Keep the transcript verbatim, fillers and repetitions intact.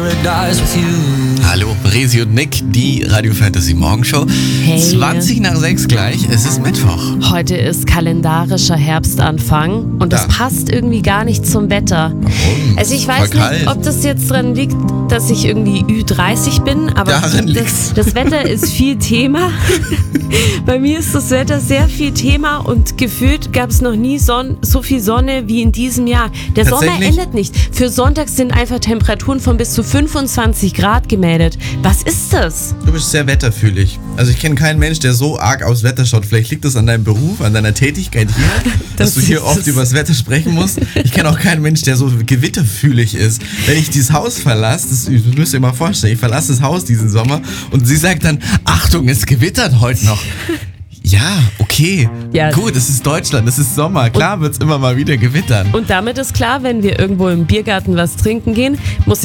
Hallo, Resi und Nick, die Radio Fantasy Morgenshow. Hey. zwanzig nach sechs gleich, es ist Mittwoch. Heute ist kalendarischer Herbstanfang und das Ja. passt irgendwie gar nicht zum Wetter. Warum? Also ich Voll weiß kalt. nicht, ob das jetzt dran liegt, dass ich irgendwie Ü dreißig bin, aber Daran das, liegt's. das Wetter ist viel Thema. Bei mir ist das Wetter sehr viel Thema und gefühlt gab es noch nie Son- so viel Sonne wie in diesem Jahr. Der Sommer Tatsächlich? endet nicht. Für Sonntag sind einfach Temperaturen von bis zu fünfundzwanzig Grad gemeldet. Was ist das? Du bist sehr wetterfühlig. Also ich kenne keinen Mensch, der so arg aufs Wetter schaut. Vielleicht liegt das an deinem Beruf, an deiner Tätigkeit hier, dass Das du hier ist oft es. über das Wetter sprechen musst. Ich kenne auch keinen Mensch, der so gewitterfühlig ist. Wenn ich dieses Haus verlasse, das, das müsst ihr mal vorstellen, ich verlasse das Haus diesen Sommer und sie sagt dann, Achtung, es gewittert heute noch. Ja, okay. Ja. Gut, es ist Deutschland, es ist Sommer. Klar wird es immer mal wieder gewittern. Und damit ist klar, wenn wir irgendwo im Biergarten was trinken gehen, muss